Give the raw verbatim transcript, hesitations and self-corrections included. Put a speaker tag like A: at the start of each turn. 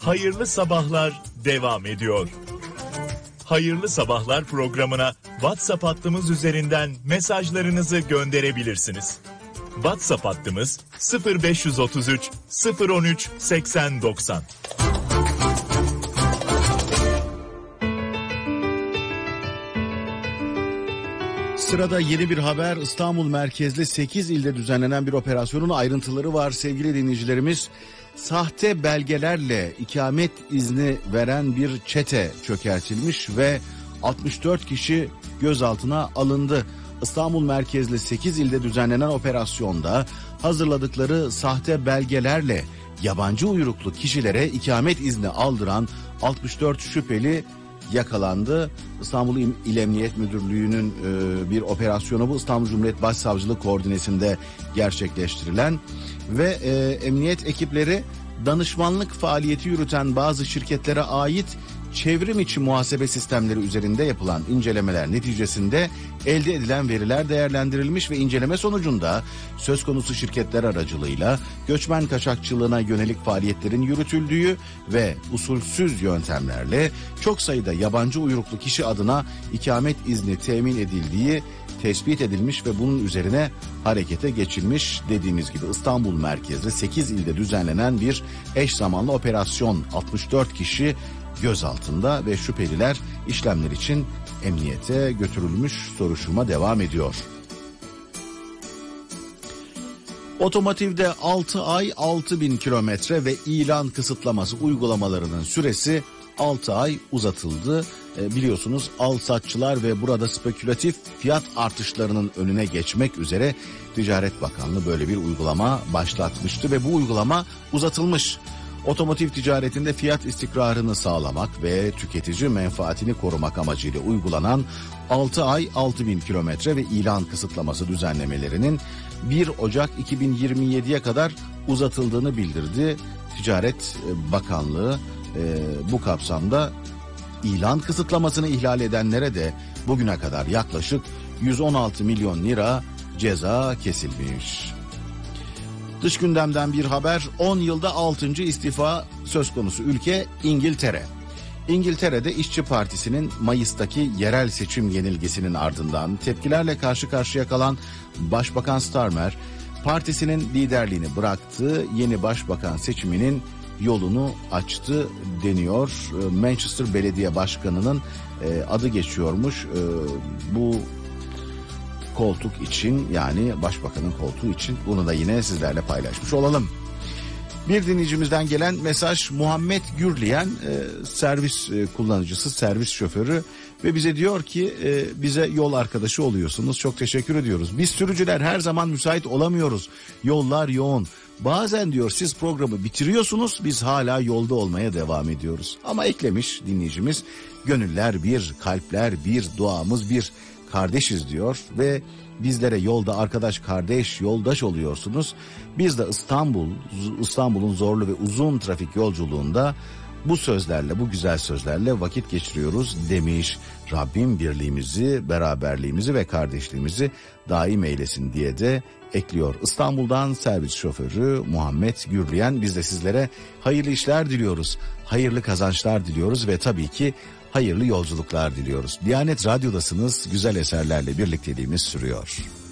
A: Hayırlı Sabahlar devam ediyor. Hayırlı Sabahlar programına WhatsApp hattımız üzerinden mesajlarınızı gönderebilirsiniz. WhatsApp hattımız sıfır beş otuz üç sıfır on üç seksen doksan.
B: Sırada yeni bir haber. İstanbul merkezli sekiz ilde düzenlenen bir operasyonun ayrıntıları var sevgili dinleyicilerimiz. Sahte belgelerle ikamet izni veren bir çete çökertilmiş ve altmış dört kişi gözaltına alındı. İstanbul merkezli sekiz ilde düzenlenen operasyonda hazırladıkları sahte belgelerle yabancı uyruklu kişilere ikamet izni aldıran altmış dört şüpheli yakalandı. İstanbul İl Emniyet Müdürlüğü'nün e, bir operasyonu bu. İstanbul Cumhuriyet Başsavcılığı koordinesinde gerçekleştirilen ve e, emniyet ekipleri danışmanlık faaliyeti yürüten bazı şirketlere ait çevrim içi muhasebe sistemleri üzerinde yapılan incelemeler neticesinde elde edilen veriler değerlendirilmiş ve inceleme sonucunda söz konusu şirketler aracılığıyla göçmen kaçakçılığına yönelik faaliyetlerin yürütüldüğü ve usulsüz yöntemlerle çok sayıda yabancı uyruklu kişi adına ikamet izni temin edildiği tespit edilmiş ve bunun üzerine harekete geçilmiş. Dediğimiz gibi İstanbul merkezli sekiz ilde düzenlenen bir eş zamanlı operasyon, altmış dört kişi gözaltında ve şüpheliler işlemler için emniyete götürülmüş, soruşturma devam ediyor. Otomotivde altı ay altı bin kilometre ve ilan kısıtlaması uygulamalarının süresi altı ay uzatıldı. E, biliyorsunuz alsatçılar ve burada spekülatif fiyat artışlarının önüne geçmek üzere Ticaret Bakanlığı böyle bir uygulama başlatmıştı ve bu uygulama uzatılmış. Otomotiv ticaretinde fiyat istikrarını sağlamak ve tüketici menfaatini korumak amacıyla uygulanan altı ay altı bin kilometre ve ilan kısıtlaması düzenlemelerinin bir Ocak iki bin yirmi yediye kadar uzatıldığını bildirdi. Ticaret Bakanlığı e, bu kapsamda ilan kısıtlamasını ihlal edenlere de bugüne kadar yaklaşık yüz on altı milyon lira ceza kesilmiş. Dış gündemden bir haber. on yılda altıncı istifa söz konusu ülke İngiltere. İngiltere'de İşçi Partisi'nin Mayıs'taki yerel seçim yenilgisinin ardından tepkilerle karşı karşıya kalan Başbakan Starmer, partisinin liderliğini bıraktı, yeni başbakan seçiminin yolunu açtı deniyor. Manchester Belediye Başkanı'nın adı geçiyormuş bu koltuk için, yani başbakanın koltuğu için. Bunu da yine sizlerle paylaşmış olalım. Bir dinleyicimizden gelen mesaj, Muhammed Gürleyen e, servis e, kullanıcısı, servis şoförü ve bize diyor ki e, bize yol arkadaşı oluyorsunuz. Çok teşekkür ediyoruz. Biz sürücüler her zaman müsait olamıyoruz. Yollar yoğun. Bazen diyor siz programı bitiriyorsunuz, biz hala yolda olmaya devam ediyoruz. Ama eklemiş dinleyicimiz, gönüller bir, kalpler bir, duamız bir. Kardeşiz diyor ve bizlere yolda arkadaş, kardeş, yoldaş oluyorsunuz. Biz de İstanbul, İstanbul'un zorlu ve uzun trafik yolculuğunda bu sözlerle, bu güzel sözlerle vakit geçiriyoruz demiş. Rabbim birliğimizi, beraberliğimizi ve kardeşliğimizi daim eylesin diye de ekliyor. İstanbul'dan servis şoförü Muhammed Gürleyen. Biz de sizlere hayırlı işler diliyoruz, hayırlı kazançlar diliyoruz ve tabii ki hayırlı yolculuklar diliyoruz. Diyanet Radyo'dasınız, güzel eserlerle birlikteliğimiz sürüyor.